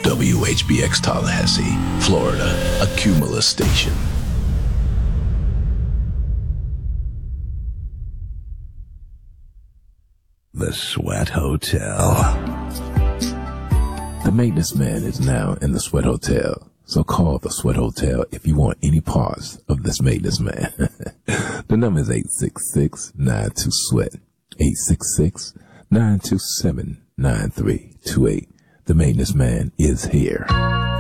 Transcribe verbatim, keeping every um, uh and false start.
W H B X Tallahassee, Florida, a Cumulus station. The Sweat Hotel. The maintenance man is now in the Sweat Hotel, so call the Sweat Hotel if you want any parts of this maintenance man. The number is eight six six, nine two, SWEAT, eight six six, nine two seven, nine three two eight. The maintenance man is here.